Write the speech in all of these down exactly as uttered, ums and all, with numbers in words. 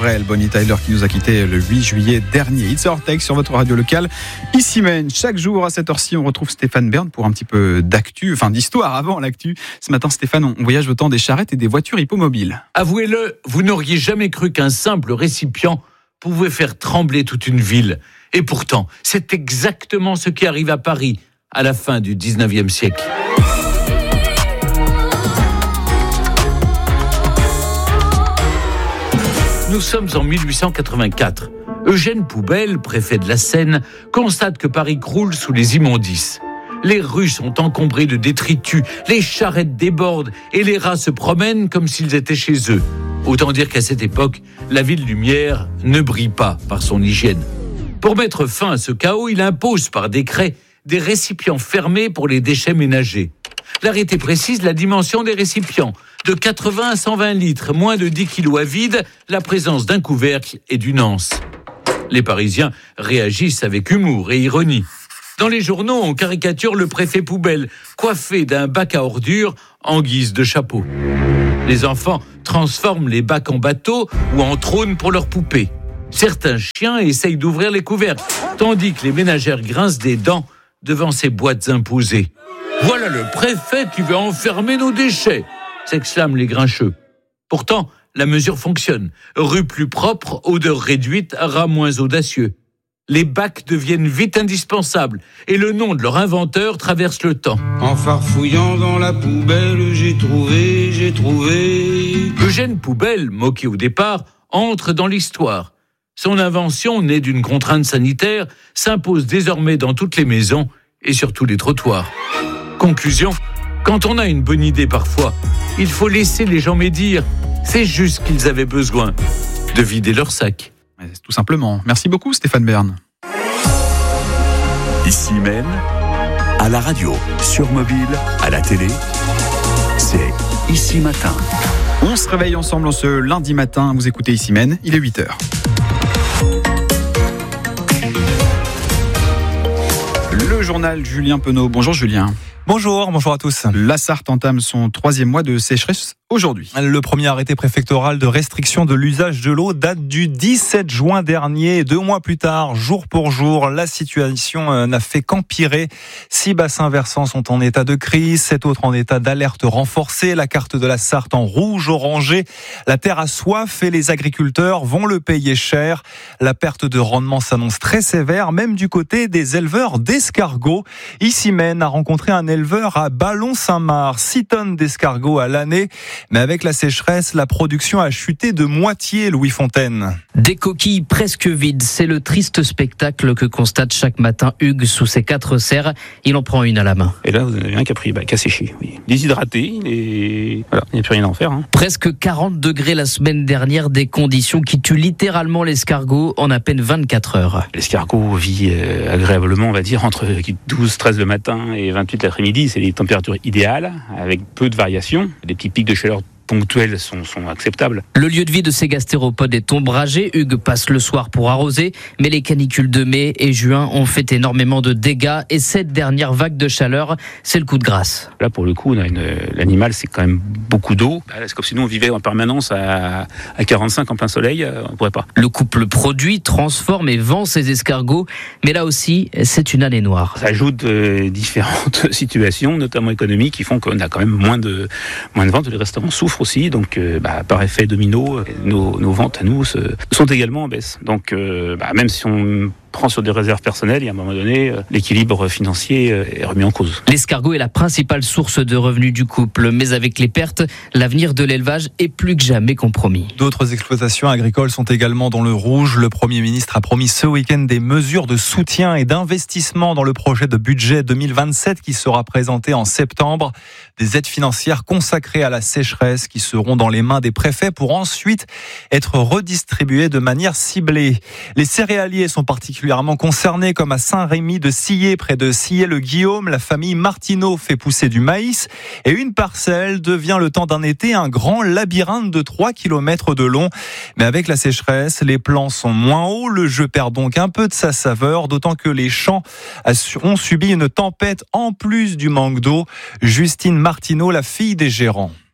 pour elle, Bonnie Tyler, qui nous a quittés le huit juillet dernier. It's Our Take sur votre radio locale. Ici Maine, chaque jour à cette heure-ci, on retrouve Stéphane Bern pour un petit peu d'actu, enfin d'histoire avant l'actu. Ce matin, Stéphane, on voyage au temps des charrettes et des voitures hippomobiles. Avouez-le, vous n'auriez jamais cru qu'un simple récipient pouvait faire trembler toute une ville. Et pourtant, c'est exactement ce qui arrive à Paris à la fin du dix-neuvième siècle. Nous sommes en mille huit cent quatre-vingt-quatre. Eugène Poubelle, préfet de la Seine, constate que Paris croule sous les immondices. Les rues sont encombrées de détritus, les charrettes débordent et les rats se promènent comme s'ils étaient chez eux. Autant dire qu'à cette époque, la ville lumière ne brille pas par son hygiène. Pour mettre fin à ce chaos, il impose par décret des récipients fermés pour les déchets ménagers. L'arrêté précise la dimension des récipients, de quatre-vingts à cent vingt litres, moins de dix kilos à vide, la présence d'un couvercle et d'une anse. Les Parisiens réagissent avec humour et ironie. Dans les journaux, on caricature le préfet Poubelle, coiffé d'un bac à ordures en guise de chapeau. Les enfants transforment les bacs en bateaux ou en trônes pour leurs poupées. Certains chiens essayent d'ouvrir les couvercles, tandis que les ménagères grincent des dents devant ces boîtes imposées. « Voilà le préfet qui veut enfermer nos déchets !» s'exclament les grincheux. Pourtant, la mesure fonctionne. Rue plus propre, odeur réduite, rats moins audacieux. Les bacs deviennent vite indispensables et le nom de leur inventeur traverse le temps. En farfouillant dans la poubelle, j'ai trouvé, j'ai trouvé... Eugène Poubelle, moqué au départ, entre dans l'histoire. Son invention, née d'une contrainte sanitaire, s'impose désormais dans toutes les maisons et sur tous les trottoirs. Conclusion, quand on a une bonne idée parfois, il faut laisser les gens médire. C'est juste qu'ils avaient besoin de vider leur sac. Tout simplement. Merci beaucoup Stéphane Bern. Ici Maine, à la radio, sur mobile, à la télé, c'est Ici Matin. On se réveille ensemble en ce lundi matin. Vous écoutez Ici Maine, il est huit heures. Le journal Julien Penaud. Bonjour Julien. Bonjour, bonjour à tous. La Sarthe entame son troisième mois de sécheresse aujourd'hui. Le premier arrêté préfectoral de restriction de l'usage de l'eau date du dix-sept juin dernier. Deux mois plus tard, jour pour jour, la situation n'a fait qu'empirer. Six bassins versants sont en état de crise, sept autres en état d'alerte renforcée. La carte de la Sarthe en rouge orangé. La terre a soif et les agriculteurs vont le payer cher. La perte de rendement s'annonce très sévère, même du côté des éleveurs d'escargots. Ici Maine a rencontré un éleveur à Ballon-Saint-Marc, six tonnes d'escargots à l'année. Mais avec la sécheresse, la production a chuté de moitié, Louis Fontaine. Des coquilles presque vides, c'est le triste spectacle que constate chaque matin Hugues sous ses quatre serres. Il en prend une à la main. Et là, vous en avez un qui a pris, bah, qui a séché. Oui. Déshydraté, et voilà, il n'y a plus rien à en faire. Hein. Presque quarante degrés la semaine dernière, des conditions qui tuent littéralement l'escargot en à peine vingt-quatre heures. L'escargot vit euh, agréablement, on va dire, entre douze treize le matin et vingt-huit l'après-midi. C'est les températures idéales, avec peu de variations. Des petits pics de chaleur ponctuels sont, sont acceptables. Le lieu de vie de ces gastéropodes est ombragé. Hugues passe le soir pour arroser, mais les canicules de mai et juin ont fait énormément de dégâts et cette dernière vague de chaleur, c'est le coup de grâce. Là, pour le coup, on a une, l'animal, c'est quand même beaucoup d'eau. C'est comme si nous, on vivait en permanence à, à quarante-cinq en plein soleil, on ne pourrait pas. Le couple produit, transforme et vend ses escargots, mais là aussi, c'est une année noire. Ça ajoute euh, différentes situations, notamment économiques, qui font qu'on a quand même moins de, moins de ventes. Les restaurants souffrent aussi, donc euh, bah, par effet domino, nos, nos ventes à nous se, sont également en baisse. Donc euh, bah, même si on prend sur des réserves personnelles, et à un moment donné, l'équilibre financier est remis en cause. L'escargot est la principale source de revenus du couple, mais avec les pertes, l'avenir de l'élevage est plus que jamais compromis. D'autres exploitations agricoles sont également dans le rouge. Le Premier ministre a promis ce week-end des mesures de soutien et d'investissement dans le projet de budget deux mille vingt-sept qui sera présenté en septembre. Des aides financières consacrées à la sécheresse qui seront dans les mains des préfets pour ensuite être redistribuées de manière ciblée. Les céréaliers sont particulièrement concernés, comme à Saint-Rémy de Sillé, près de Sillé-le-Guillaume. La famille Martineau fait pousser du maïs et une parcelle devient le temps d'un été un grand labyrinthe de trois kilomètres de long. Mais avec la sécheresse, les plants sont moins hauts, le jeu perd donc un peu de sa saveur, d'autant que les champs ont subi une tempête en plus du manque d'eau. Justine Martineau, la fille des gérants.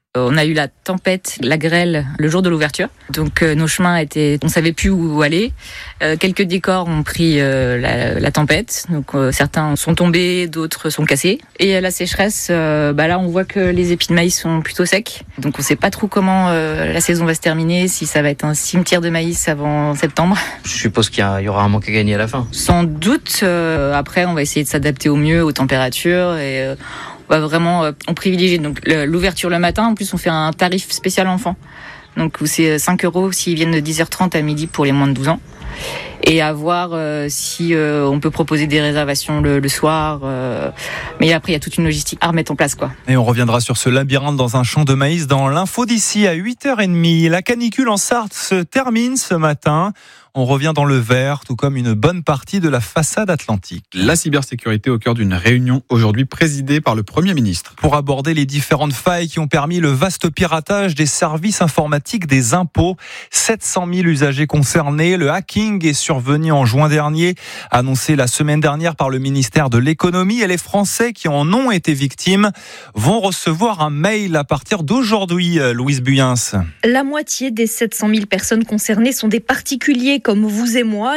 On a eu la tempête, la grêle le jour de l'ouverture. Donc euh, nos chemins étaient, on savait plus où aller. Euh, quelques décors ont pris euh, la, la tempête. Donc euh, certains sont tombés, d'autres sont cassés. Et euh, la sécheresse, euh, bah là on voit que les épis de maïs sont plutôt secs. Donc on sait pas trop comment euh, la saison va se terminer, si ça va être un cimetière de maïs avant septembre. Je suppose qu'il y, a, il y aura un manque à gagner à la fin. Sans doute. Euh, après on va essayer de s'adapter au mieux aux températures et euh, on va vraiment, euh, on privilégie donc l'ouverture le matin. En plus, on fait un tarif spécial enfant. Donc, où c'est cinq euros s'ils viennent de dix heures trente à midi pour les moins de douze ans. Et à voir euh, si euh, on peut proposer des réservations le, le soir. Euh, mais après, il y a toute une logistique à remettre en place, quoi. Et on reviendra sur ce labyrinthe dans un champ de maïs dans l'info d'ici à huit heures trente. La canicule en Sarthe se termine ce matin. On revient dans le vert, tout comme une bonne partie de la façade atlantique. La cybersécurité au cœur d'une réunion aujourd'hui présidée par le Premier ministre. Pour aborder les différentes failles qui ont permis le vaste piratage des services informatiques des impôts. sept cent mille usagers concernés. Le hacking est survenu en juin dernier, annoncé la semaine dernière par le ministère de l'économie. Et les Français qui en ont été victimes vont recevoir un mail à partir d'aujourd'hui, Louise Buyens. La moitié des sept cent mille personnes concernées sont des particuliers comme vous et moi.